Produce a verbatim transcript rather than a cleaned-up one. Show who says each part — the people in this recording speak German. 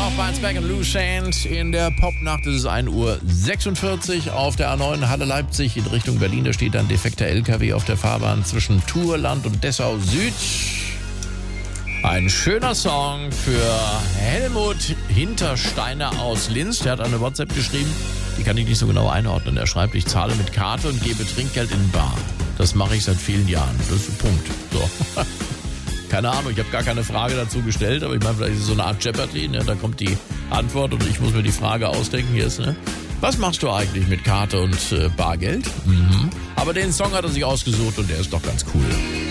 Speaker 1: noch bei Speck und Loose Hand in der Popnacht. Es ist ein Uhr sechsundvierzig auf der A neun Halle Leipzig in Richtung Berlin. Da steht ein defekter L K W auf der Fahrbahn zwischen Thurland und Dessau Süd. Ein schöner Song für Helmut Hintersteiner aus Linz. Der hat eine WhatsApp geschrieben, die kann ich nicht so genau einordnen. Er schreibt, ich zahle mit Karte und gebe Trinkgeld in bar. Das mache ich seit vielen Jahren. Das ist ein Punkt. So. Keine Ahnung, ich habe gar keine Frage dazu gestellt, aber ich meine, vielleicht ist es so eine Art Jeopardy, ne? Da kommt die Antwort und ich muss mir die Frage ausdenken. Hier ist, ne? Was machst du eigentlich mit Karte und äh, Bargeld? Mhm. Aber den Song hat er sich ausgesucht und der ist doch ganz cool.